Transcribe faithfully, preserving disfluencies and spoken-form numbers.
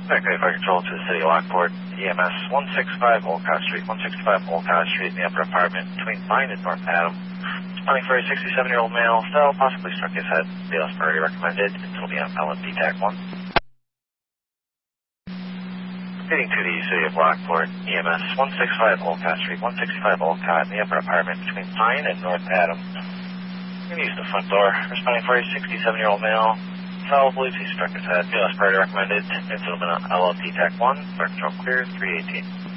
Okay, Fire Control to the City of Lockport, E M S one sixty-five Olcott Street, one sixty-five Olcott Street in the upper apartment between Pine and North Adam. Responding for a sixty-seven-year-old male, fell, possibly struck his head. B L S priority recommended until the L M P TAC one. Repeating to the City of Lockport, E M S one sixty-five Olcott Street, one sixty-five Olcott in the upper apartment between Pine and North Adam. We're going to use the front door. Responding for a sixty-seven-year-old male, fell, believes he struck his head. B L S priority recommended until the L M P TAC one. Fire Control clear, three eighteen.